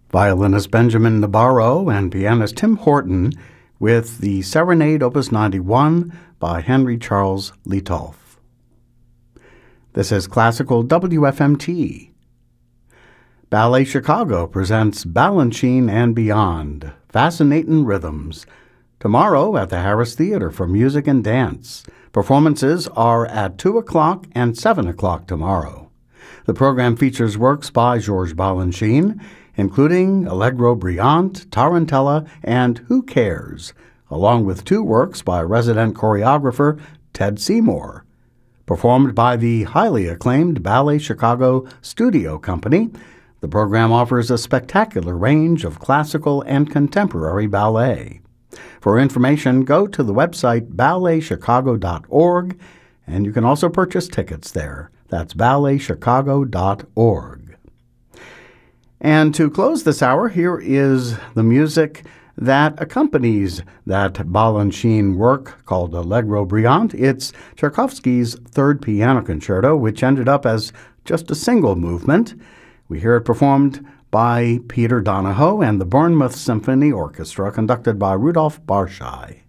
Violinist Benjamin Nabarro and pianist Tim Horton with the Serenade Opus 91 by Henry Charles Lietolf. This is Classical WFMT. Ballet Chicago presents Balanchine and Beyond, Fascinatin' Rhythms, tomorrow at the Harris Theater for Music and Dance. Performances are at 2 o'clock and 7 o'clock tomorrow. The program features works by Georges Balanchine, including Allegro Brillante, Tarantella, and Who Cares, along with 2 works by resident choreographer Ted Seymour. Performed by the highly acclaimed Ballet Chicago Studio Company, the program offers a spectacular range of classical and contemporary ballet. For information, go to the website balletchicago.org, and you can also purchase tickets there. That's balletchicago.org. And to close this hour, here is the music that accompanies that Balanchine work called Allegro Brillante. It's Tchaikovsky's Third Piano Concerto, which ended up as just a single movement. We hear it performed by Peter Donahoe and the Bournemouth Symphony Orchestra, conducted by Rudolph Barshai.